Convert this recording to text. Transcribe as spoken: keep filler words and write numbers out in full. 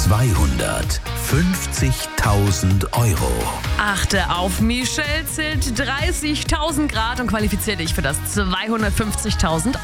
zweihundertfünfzigtausend Euro. Achte auf, Michelle zählt dreißigtausend Grad und qualifiziert dich für das zweihundertfünfzigtausend